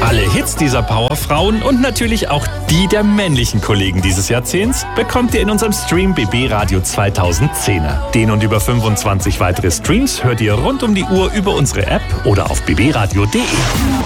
Alle Hits dieser Powerfrauen und natürlich auch die der männlichen Kollegen dieses Jahrzehnts bekommt ihr in unserem Stream BB Radio 2010er. Den und über 25 weitere Streams hört ihr rund um die Uhr über unsere App oder auf bbradio.de.